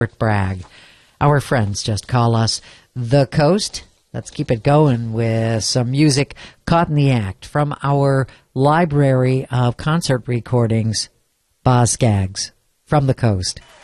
Bragg. Our friends just call us The Coast. Let's keep it going with some music caught in the act from our library of concert recordings, Boz Scaggs from The Coast.